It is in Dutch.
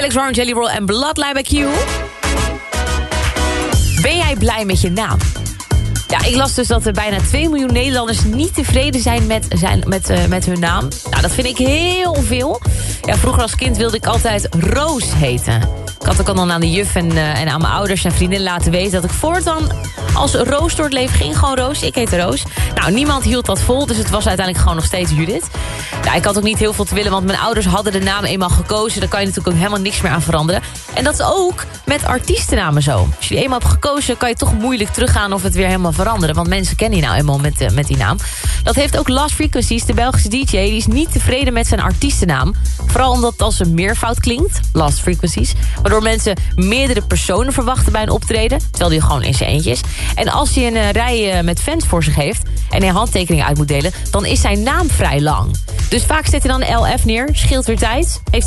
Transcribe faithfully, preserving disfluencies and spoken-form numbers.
Alex Warren, Jelly Roll en Bloodline bij Q. Ben jij blij met je naam? Ja, ik las dus dat er bijna twee miljoen Nederlanders niet tevreden zijn met, zijn, met, uh, met hun naam. Nou, dat vind ik heel veel. Ja, vroeger als kind wilde ik altijd Roos heten. Ik had ook al dan aan de juf en, uh, en aan mijn ouders en vriendinnen laten weten... dat ik voortaan als Roos door het leven ging. Gewoon Roos, ik heette Roos. Nou, niemand hield dat vol, dus het was uiteindelijk gewoon nog steeds Judith. Nou, ik had ook niet heel veel te willen, want mijn ouders hadden de naam eenmaal gekozen. Daar kan je natuurlijk ook helemaal niks meer aan veranderen. En dat is ook met artiestennamen zo. Als je die eenmaal hebt gekozen, kan je toch moeilijk teruggaan of het weer helemaal veranderen. Want mensen kennen je nou eenmaal met, uh, met die naam. Dat heeft ook Last Frequencies, de Belgische D J. Die is niet tevreden met zijn artiestennaam. Vooral omdat het als een meervoud klinkt, Last Frequencies. Waardoor mensen meerdere personen verwachten bij een optreden. Terwijl die gewoon in zijn eentje is. En als hij een uh, rij uh, met fans voor zich heeft en hij handtekeningen uit moet delen, dan is zijn naam vrij lang. Dus vaak zet hij dan L F neer, scheelt weer tijd. Heeft